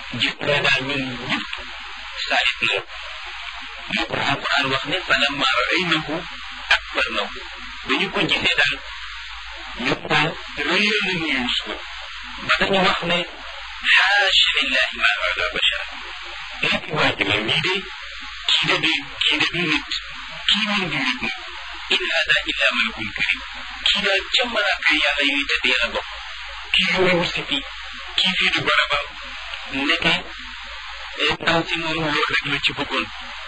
gis ne daal ñun ñëpp saalit nañu moo ko alquran wax ne falamma ra'aynahu akbarnahu ba ñu ko gisee daal ñu ko rëyal nañu Yuusufa ba dañu wax ne xaasha lillahi ma hada bashar waa ji mii de kii de du nit kii moom du nit moom in hada illa malakun karim kii daal ca malaaka yàlla yuy tëddee la bokk kii yooyu si fii kii fii du barabam nekke ndaw si moom loolu rek la ci bëggoon